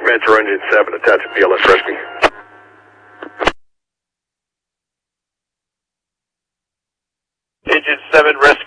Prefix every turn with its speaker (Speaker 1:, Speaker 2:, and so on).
Speaker 1: Metro Engine 7, attach to PLS rescue.
Speaker 2: Engine 7 rescue.